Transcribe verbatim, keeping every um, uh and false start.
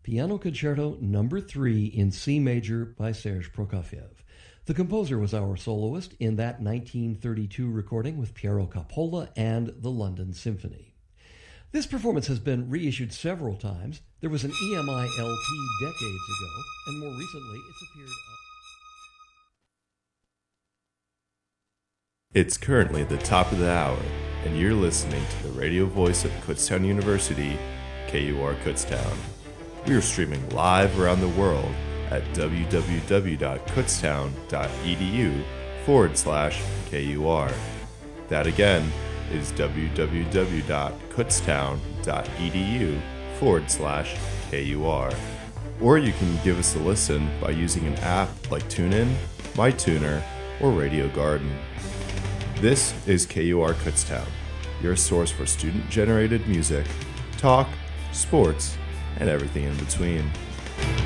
Piano Concerto Number three in C major by Serge Prokofiev. The composer was our soloist in that nineteen thirty-two recording with Piero Capola and the London Symphony. This performance has been reissued several times. There was an E M I L P decades ago, and more recently it's appeared on... It's currently the top of the hour, and you're listening to the radio voice of Kutztown University, K U R Kutztown. We are streaming live around the world at www.kutztown.edu forward slash KUR. That again is www.kutztown.edu forward slash KUR. Or you can give us a listen by using an app like TuneIn, MyTuner, or Radio Garden. This is K U R Kutztown, your source for student-generated music, talk, sports, and everything in between.